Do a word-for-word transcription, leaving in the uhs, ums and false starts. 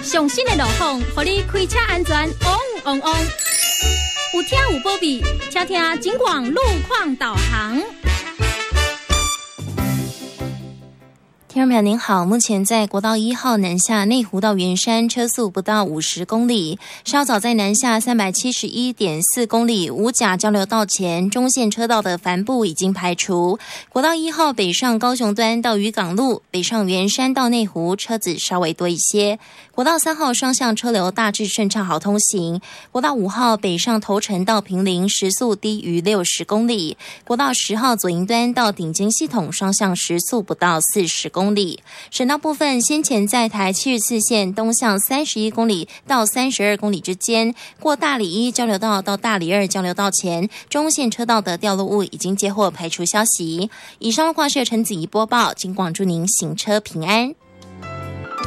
上新的路况，让你开车安全旺旺旺。有听有保庇，请听警广路况导航。 听众朋友您好，目前在国道一号南下内湖到圆山车速不到五十公里，稍早在南下三百七十一点四公里五甲交流道前中线车道的繁布已经排除。国道一号北上高雄端到渔港路，北上圆山到内湖车子稍微多一些。国道三号双向车流大致顺畅好通行。国道五号北上头城到坪林时速低于六十公里。国道十号左营端到顶尖系统双向时速不到四十公里。省道部分，先前在台七十四线东向三十一公里到三十二公里之间，过大里一交流道到大里二交流道前，中线车道的掉落物已经接获排除消息。以上话是陈子怡播报，警广祝您行车平安。